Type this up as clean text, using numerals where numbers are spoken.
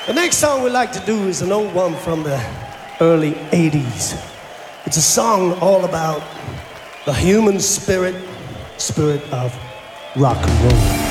The next song we like to do is an old one from the early 80s. It's a song all about the human spirit of rock and roll.